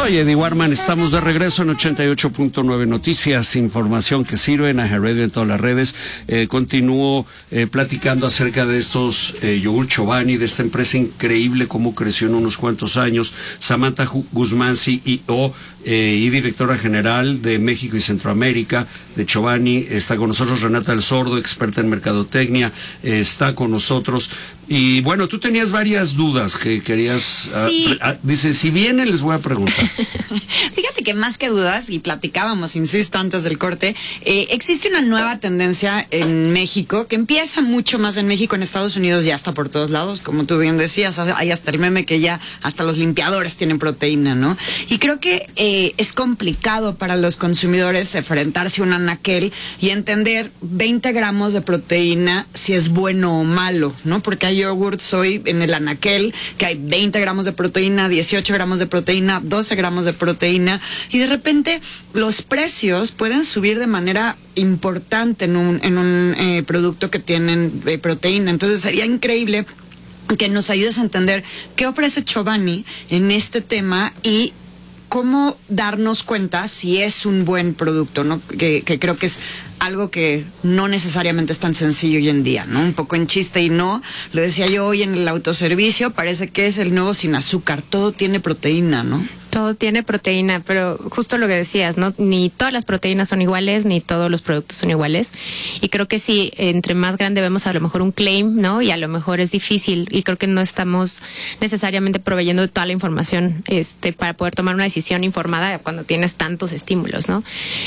Soy Eddie Warman, estamos de regreso en 88.9 Noticias, información que sirve en iHeartRadio, en todas las redes. Continúo platicando acerca de estos yogur Chobani, de esta empresa increíble, cómo creció en unos cuantos años. Samantha Guzmán, CEO y directora general de México y Centroamérica de Chobani, está con nosotros. Renata del Sordo, experta en mercadotecnia, está con nosotros. Y bueno, tú tenías varias dudas que querías... Sí. Dice, si vienen les voy a preguntar. Fíjate que más que dudas, y platicábamos, insisto, antes del corte, existe una nueva tendencia en México, que empieza mucho más en México, en Estados Unidos ya está por todos lados, como tú bien decías, hay hasta el meme que ya hasta los limpiadores tienen proteína, ¿no? Y creo que es complicado para los consumidores enfrentarse a un anaquel y entender 20 gramos de proteína si es bueno o malo, ¿no? Porque hay yogurts hoy en el anaquel que hay 20 gramos de proteína, 18 gramos de proteína, 12 gramos de proteína, y de repente los precios pueden subir de manera importante en un producto que tienen proteína. Entonces sería increíble que nos ayudes a entender qué ofrece Chobani en este tema y cómo darnos cuenta si es un buen producto, ¿no? Que creo que es algo que no necesariamente es tan sencillo hoy en día, ¿no? Un poco en chiste y no. Lo decía yo hoy en el autoservicio, parece que es el nuevo sin azúcar. Todo tiene proteína, ¿no? Todo tiene proteína, pero justo lo que decías, ¿no? Ni todas las proteínas son iguales, ni todos los productos son iguales. Y creo que sí, entre más grande vemos a lo mejor un claim, ¿no? Y a lo mejor es difícil, y creo que no estamos necesariamente proveyendo toda la información para poder tomar una decisión informada cuando tienes tantos estímulos, ¿no?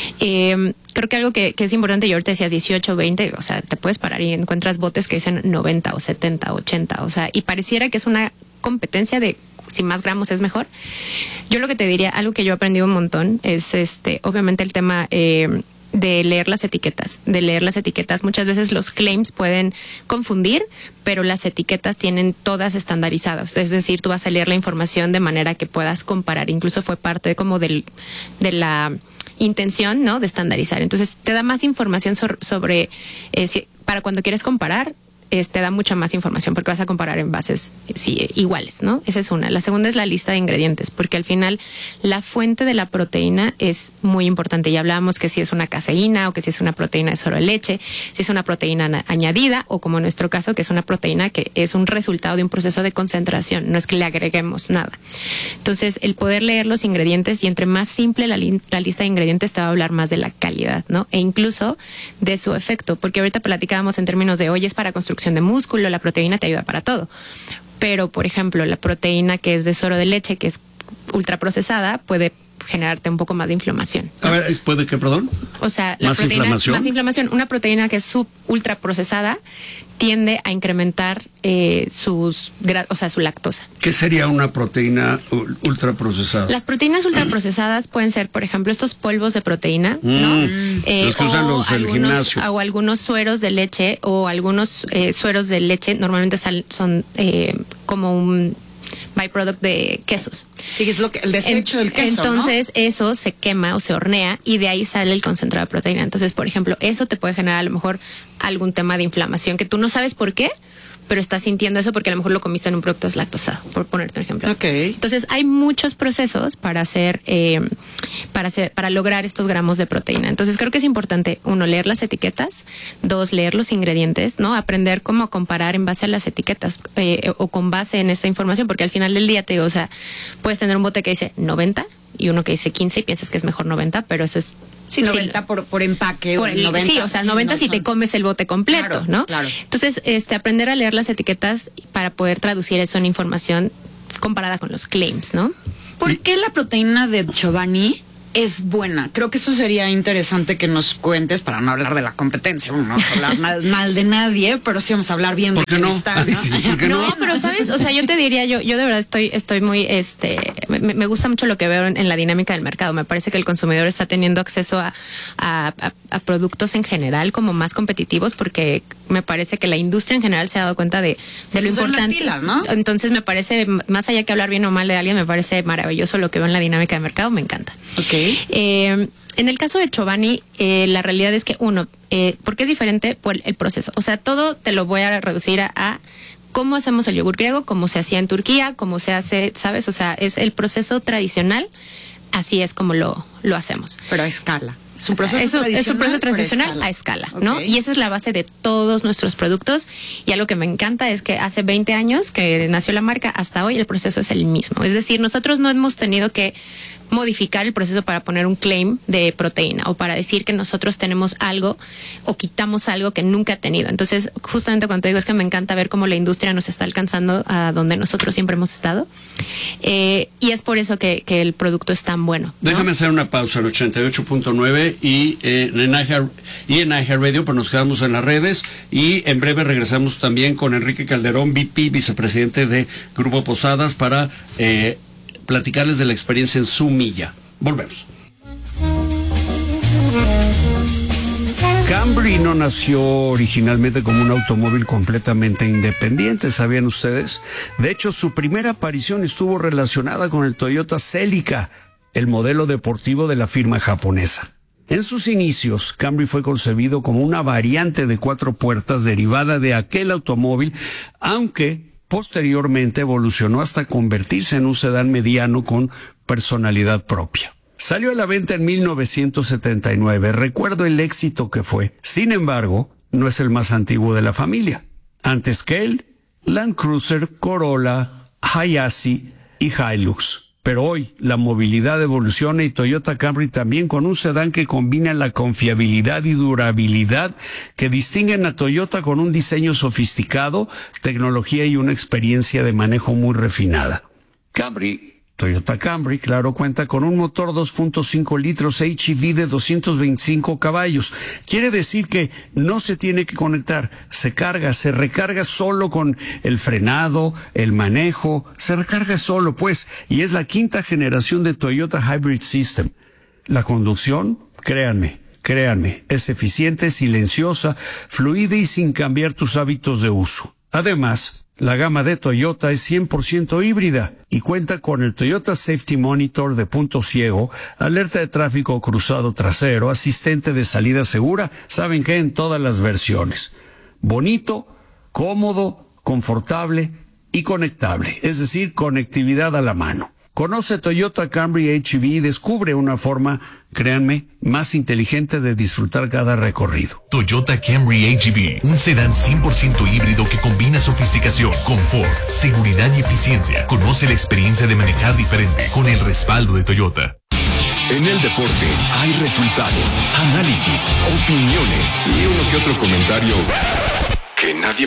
Creo que algo que es importante, y ahorita decías 18, 20, o sea, te puedes parar y encuentras botes que dicen 90 o 70, 80, o sea, y pareciera que es una competencia de si más gramos es mejor. Yo lo que te diría, algo que yo he aprendido un montón, es obviamente el tema de leer las etiquetas. Muchas veces los claims pueden confundir, pero las etiquetas tienen todas estandarizadas. Es decir, tú vas a leer la información de manera que puedas comparar. Incluso fue parte como de la intención, ¿no? De estandarizar. Entonces, te da más información sobre para cuando quieres comparar. Te da mucha más información porque vas a comparar en bases iguales, ¿no? Esa es una. La segunda es la lista de ingredientes, porque al final la fuente de la proteína es muy importante. Ya hablábamos que si es una caseína o que si es una proteína de solo leche, si es una proteína añadida o como en nuestro caso que es una proteína que es un resultado de un proceso de concentración, no es que le agreguemos nada. Entonces, el poder leer los ingredientes, y entre más simple la lista de ingredientes te va a hablar más de la calidad, ¿no? E incluso de su efecto, porque ahorita platicábamos en términos de hoy es para construcción de músculo, la proteína te ayuda para todo. Pero, por ejemplo, la proteína que es de suero de leche, que es ultraprocesada, puede generarte un poco más de inflamación, ¿no? A ver, ¿puede que, perdón? O sea, la proteína, más inflamación. Una proteína que es ultraprocesada tiende a incrementar su lactosa. ¿Qué sería una proteína ultraprocesada? Las proteínas ultraprocesadas pueden ser, por ejemplo, estos polvos de proteína, ¿no? Los que usan los del gimnasio. O algunos sueros de leche, o algunos sueros de leche normalmente son como un byproduct de quesos. Sí, es el desecho del queso, entonces, ¿no? Eso se quema o se hornea y de ahí sale el concentrado de proteína. Entonces, por ejemplo, eso te puede generar a lo mejor algún tema de inflamación que tú no sabes por qué, pero estás sintiendo eso porque a lo mejor lo comiste en un producto deslactosado, por ponerte un ejemplo. Okay. Entonces, hay muchos procesos para lograr estos gramos de proteína. Entonces, creo que es importante, uno, leer las etiquetas, dos, leer los ingredientes, ¿no? Aprender cómo comparar en base a las etiquetas o con base en esta información, porque al final del día te digo, o sea, puedes tener un bote que dice 90 y uno que dice 15 y piensas que es mejor 90, pero eso es... Sí, 90 por empaque. Por 90, sí, o sea, 90 si te comes el bote completo, claro, ¿no? Claro. Entonces, aprender a leer las etiquetas para poder traducir eso en información comparada con los claims, ¿no? ¿Por qué la proteína de Chobani es buena? Creo que eso sería interesante que nos cuentes, para no hablar de la competencia. No vamos a hablar mal de nadie, pero sí vamos a hablar bien de quién está, ¿no? Ay, sí, no, pero sabes, o sea, yo te diría, yo de verdad estoy muy, me gusta mucho lo que veo en la dinámica del mercado. Me parece que el consumidor está teniendo acceso a productos en general como más competitivos, porque me parece que la industria en general se ha dado cuenta de lo importante. Pilas, ¿no? Entonces me parece, más allá que hablar bien o mal de alguien, me parece maravilloso lo que veo en la dinámica del mercado, me encanta. Ok. En el caso de Chobani, la realidad es que ¿por qué es diferente? Por el proceso. O sea, todo te lo voy a reducir a cómo hacemos el yogur griego, cómo se hacía en Turquía, cómo se hace, ¿sabes? O sea, es el proceso tradicional así es como lo hacemos. Pero a escala. Es un proceso tradicional a escala, ¿no? Okay. Y esa es la base de todos nuestros productos. Y algo que me encanta es que hace 20 años que nació la marca, hasta hoy el proceso es el mismo. Es decir, nosotros no hemos tenido que modificar el proceso para poner un claim de proteína o para decir que nosotros tenemos algo o quitamos algo que nunca ha tenido. Entonces, justamente cuando te digo es que me encanta ver cómo la industria nos está alcanzando a donde nosotros siempre hemos estado. Y es por eso que el producto es tan bueno, ¿no? Déjame hacer una pausa en 88.9 y en iHeartRadio, pues nos quedamos en las redes y en breve regresamos también con Enrique Calderón, VP, vicepresidente de Grupo Posadas, para platicarles de la experiencia en su milla. Volvemos. Camry no nació originalmente como un automóvil completamente independiente, ¿sabían ustedes? De hecho, su primera aparición estuvo relacionada con el Toyota Celica, el modelo deportivo de la firma japonesa. En sus inicios, Camry fue concebido como una variante de 4 puertas derivada de aquel automóvil, aunque posteriormente evolucionó hasta convertirse en un sedán mediano con personalidad propia. Salió a la venta en 1979. Recuerdo el éxito que fue. Sin embargo, no es el más antiguo de la familia. Antes que él, Land Cruiser, Corolla, Hayase y Hilux. Pero hoy la movilidad evoluciona y Toyota Camry también, con un sedán que combina la confiabilidad y durabilidad que distinguen a Toyota, con un diseño sofisticado, tecnología y una experiencia de manejo muy refinada. Toyota Camry, claro, cuenta con un motor 2.5 litros HEV de 225 caballos. Quiere decir que no se tiene que conectar, se recarga solo con el frenado, el manejo, se recarga solo, pues, y es la 5ª generación de Toyota Hybrid System. La conducción, créanme, es eficiente, silenciosa, fluida y sin cambiar tus hábitos de uso. Además, la gama de Toyota es 100% híbrida y cuenta con el Toyota Safety Monitor de punto ciego, alerta de tráfico cruzado trasero, asistente de salida segura, ¿saben qué? En todas las versiones. Bonito, cómodo, confortable y conectable, es decir, conectividad a la mano. Conoce Toyota Camry HEV y descubre una forma, créanme, más inteligente de disfrutar cada recorrido. Toyota Camry HEV, un sedán 100% híbrido que combina sofisticación, confort, seguridad y eficiencia. Conoce la experiencia de manejar diferente con el respaldo de Toyota. En el deporte hay resultados, análisis, opiniones y uno que otro comentario que nadie